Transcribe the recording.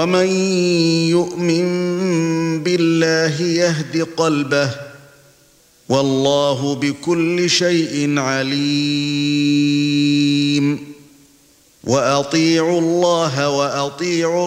ومن يؤمن بالله يهد قلبه والله بكل شيء عليم. وأطيعوا الله وأطيعوا